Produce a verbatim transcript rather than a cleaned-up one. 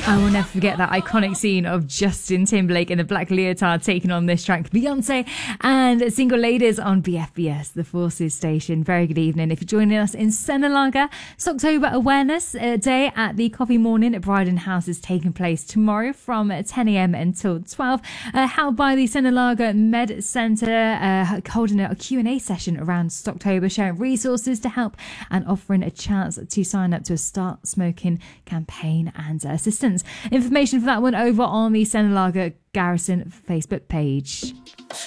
I will never forget that iconic scene of Justin Timberlake in the black leotard taking on this track, Beyonce and Single Ladies on B F B S, the Forces station. Very good evening. If you're joining us in Senalaga, it's October Awareness Day at the Coffee Morning at Bryden House is taking place tomorrow from ten a.m. until twelve, uh, held by the Senalaga Med Centre, uh, holding a Q and A session around Stocktober, sharing resources to help and offering a chance to sign up to a Start Smoking campaign and uh, assistance. Information for that one over on the Senalaga Garrison Facebook page.